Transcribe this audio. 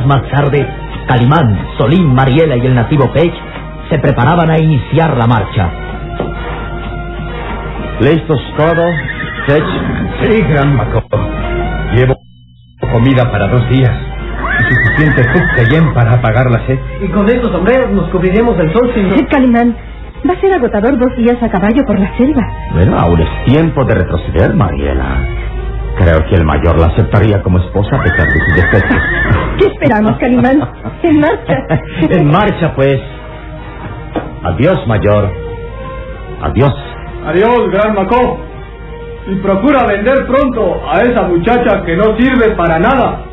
días más tarde, Calimán, Solín, Mariela y el nativo Pech se preparaban a iniciar la marcha. ¿Listos todos, Pech? Sí, gran Macó. Llevo comida para 2 días y suficiente Tuctayén para apagar la sed. Y con estos sombreros nos cubriremos del sol sin... Calimán, va a ser agotador 2 días a caballo por la selva. Bueno, aún es tiempo de retroceder, Mariela. Creo que el mayor la aceptaría como esposa a pesar de sus defectos. ¿Qué esperamos, Calimán? ¡En marcha! En marcha, pues. Adiós, mayor. Adiós. Adiós, gran Macó. Y procura vender pronto a esa muchacha que no sirve para nada.